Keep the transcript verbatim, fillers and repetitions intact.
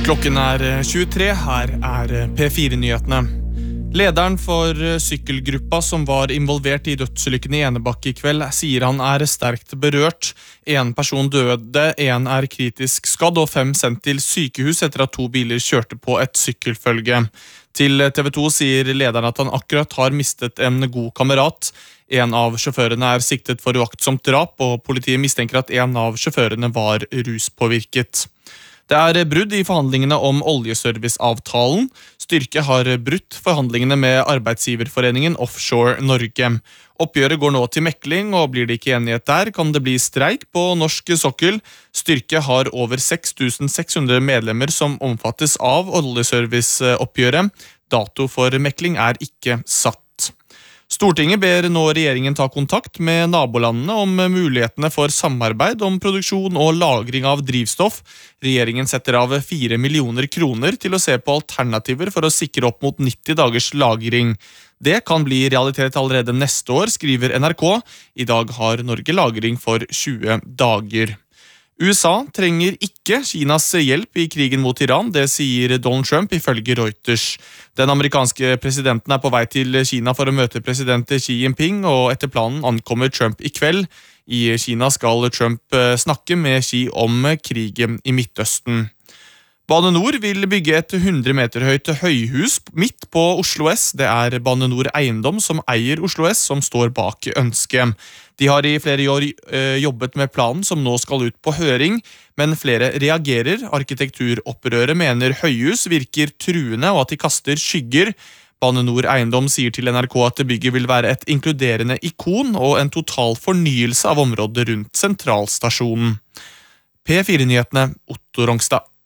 Klokken er tjuetre, her er P fire-nyhetene. Lederen for sykkelgruppa som var involvert i dødsulykken i Enebakk i kveld, sier han er sterkt berørt. En person døde, en er kritisk skadd og fem sendt til sykehus etter at to biler kjørte på et sykkelfølge. Til T V to sier lederen at han akkurat har mistet en god kamerat. En av sjåførene er siktet for uaktsomt drap, og politiet mistenker at en av sjåførene var ruspåvirket. Det er brudd i forhandlingene om oljeserviceavtalen. Styrke har brutt forhandlingene med arbeidsgiverforeningen Offshore Norge. Oppgjøret går nå til mekling, og blir det ikke enighet der, kan det bli streik på norsk sokkel. Styrke har over seks tusen seks hundre medlemmer som omfattes av oljeserviceoppgjøret. Dato for mekling er ikke satt. Stortinget ber nå regjeringen ta kontakt med nabolandene om mulighetene for samarbeid om produksjon og lagring av drivstoff. Regjeringen setter av fire millioner kroner til å se på alternativer for å sikre opp mot nitti dagers lagring. Det kan bli realitet allerede neste år, skriver N R K. I dag har Norge lagring for tjue dager. U S A trenger ikke Kinas hjelp i krigen mot Iran, det sier Donald Trump ifølge Reuters. Den amerikanske presidenten er på vei til Kina for å møte president Xi Jinping, og etter planen ankommer Trump i kveld. I Kina skal Trump snakke med Xi om krigen i Midtøsten. Bane Nor vil bygge et hundre meter høyt høyhus midt på Oslo S. Det er Bane Nor Eiendom som eier Oslo S som står bak ønsket. De har i flere år jobbet med planen som nå skal ut på høring, men flere reagerer. Arkitekturopprøret mener høyhus virker truende og at de kaster skygger. Bane Nor Eiendom sier til N R K at bygget vil være et inkluderende ikon og en total fornyelse av området rundt sentralstasjonen. P fire-nyhetene, Otto Rongstad.